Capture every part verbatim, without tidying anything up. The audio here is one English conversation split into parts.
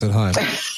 at home.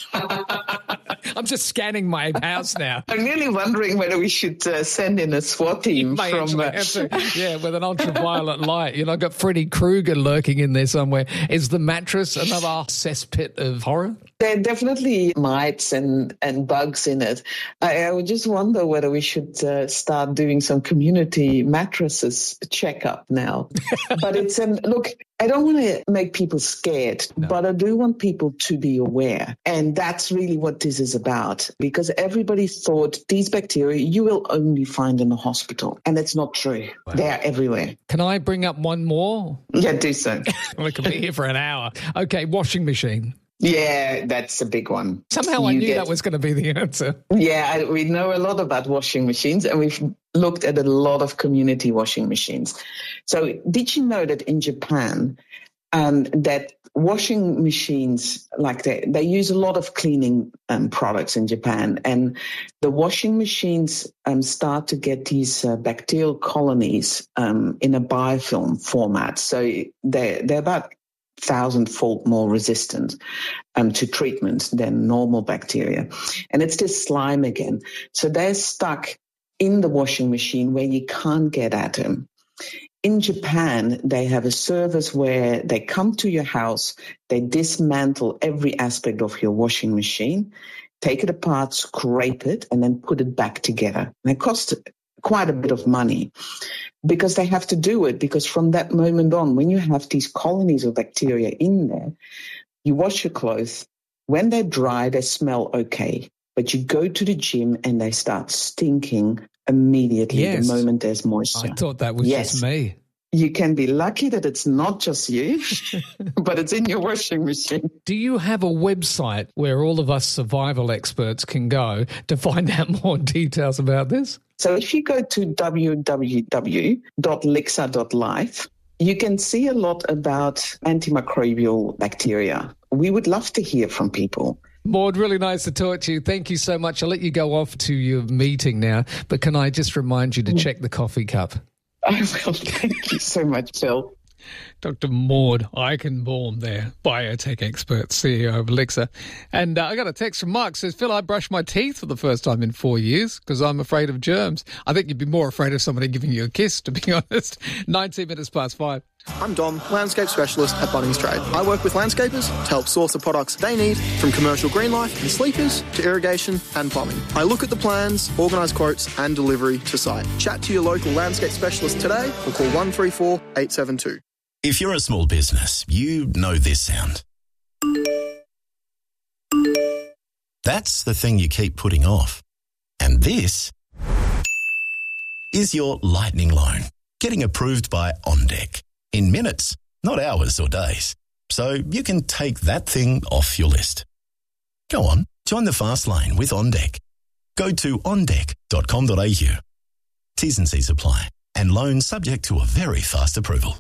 I'm just scanning my house now. I'm really wondering whether we should uh, send in a SWAT team from... Uh... to, yeah, with an ultraviolet light. You know, I've got Freddy Krueger lurking in there somewhere. Is the mattress another cesspit of horror? There are definitely mites and, and bugs in it. I, I would just wonder whether we should uh, start doing some community mattresses checkup now. But it's an look, I don't want to make people scared, no. but I do want people to be aware. And that's really what this is about, because everybody thought these bacteria you will only find in the hospital. And it's not true. Wow. They are everywhere. Can I bring up one more? Yeah, do so. We could be here for an hour. Okay, washing machine. Yeah, that's a big one. Somehow you I knew get, that was going to be the answer. Yeah, I, we know a lot about washing machines, and we've looked at a lot of community washing machines. So did you know that in Japan, um, that washing machines, like they, they use a lot of cleaning um, products in Japan, and the washing machines um, start to get these uh, bacterial colonies um, in a biofilm format. So they're, they're about thousand-fold more resistant um, to treatment than normal bacteria. And it's this slime again. So they're stuck in the washing machine where you can't get at them. In Japan, they have a service where they come to your house, they dismantle every aspect of your washing machine, take it apart, scrape it, and then put it back together. And it costs quite a bit of money, because they have to do it, because from that moment on, when you have these colonies of bacteria in there, you wash your clothes. When they're dry, they smell okay. But you go to the gym and they start stinking immediately yes. the moment there's moisture. I thought that was yes. just me. You can be lucky that it's not just you, but it's in your washing machine. Do you have a website where all of us survival experts can go to find out more details about this? So if you go to w w w dot lixa dot life, you can see a lot about antimicrobial bacteria. We would love to hear from people. Maud, really nice to talk to you. Thank you so much. I'll let you go off to your meeting now, but can I just remind you to check the coffee cup? I will. Thank you so much, Phil. Doctor Maud Eichenbaum there, biotech expert, C E O of Lixa. And uh, I got a text from Mark, says, Phil, I brushed my teeth for the first time in four years because I'm afraid of germs. I think you'd be more afraid of somebody giving you a kiss, to be honest. nineteen minutes past five. I'm Dom, landscape specialist at Bunnings Trade. I work with landscapers to help source the products they need, from commercial green life and sleepers to irrigation and plumbing. I look at the plans, organise quotes and delivery to site. Chat to your local landscape specialist today or call one three four, eight seven two. If you're a small business, you know this sound. That's the thing you keep putting off. And this is your lightning loan, getting approved by OnDeck. In minutes, not hours or days. So you can take that thing off your list. Go on, join the fast lane with OnDeck. Go to on deck dot com dot a u. T's and C's apply, and loans subject to a very fast approval.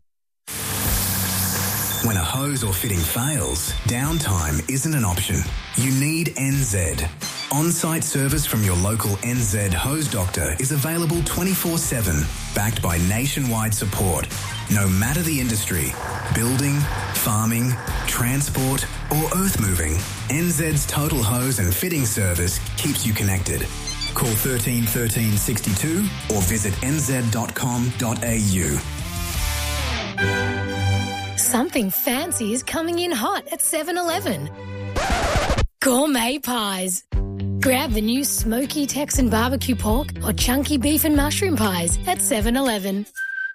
When a hose or fitting fails, downtime isn't an option. You need N Z. On-site service from your local N Z hose doctor is available twenty-four seven, backed by nationwide support. No matter the industry, building, farming, transport or earth moving, N Z's total hose and fitting service keeps you connected. Call thirteen thirteen sixty-two or visit n z dot com dot a u. Something fancy is coming in hot at seven eleven. Gourmet pies. Grab the new smoky Texan barbecue pork or chunky beef and mushroom pies at seven eleven.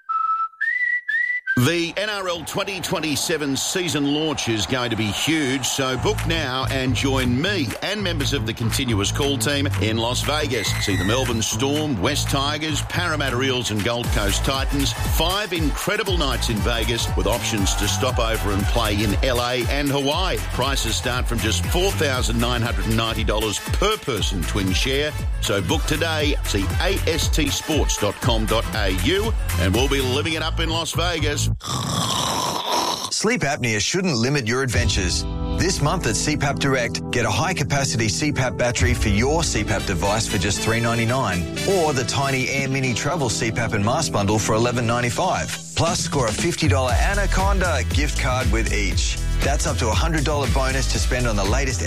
The N R L twenty twenty-seven season launch is going to be huge, so book now and join me and members of the continuous call team in Las Vegas. See the Melbourne Storm, West Tigers, Parramatta Eels and Gold Coast Titans. Five incredible nights in Vegas with options to stop over and play in L A and Hawaii. Prices start from just four thousand nine hundred ninety dollars per person twin share. So book today. See a s t sports dot com dot a u and we'll be living it up in Las Vegas. Sleep apnea shouldn't limit your adventures. This month at C PAP Direct, get a high-capacity C PAP battery for your C PAP device for just three dollars ninety-nine, or the tiny Air Mini Travel C PAP and mask bundle for eleven dollars ninety-five. Plus, score a fifty dollars Anaconda gift card with each. That's up to a one hundred dollars bonus to spend on the latest